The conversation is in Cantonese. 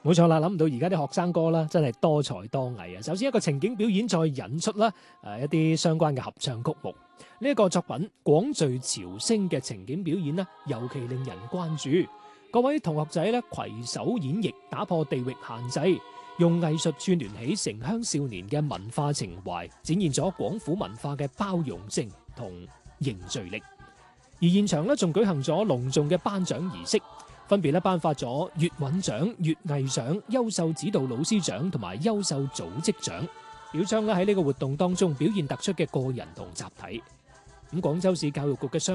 冇錯啦，諗唔到而家啲學生哥啦，真係多才多藝啊！首先一個情景表演，再引出啦一啲相關嘅合唱曲目。呢一個作品廣聚潮聲嘅情景表演呢，尤其令人關注。各位同學仔咧攜手演繹，打破地域限制，用藝術串聯起城鄉少年嘅文化情懷，展現咗廣府文化嘅包容性同凝聚力。而現場咧仲舉行咗隆重嘅頒獎儀式。分別咧頒發咗粵韻獎、粵藝獎、優秀指導老師獎同埋優秀組織獎，表彰咧喺呢個活動當中表現突出嘅個人同集體。咁廣州市教育局嘅相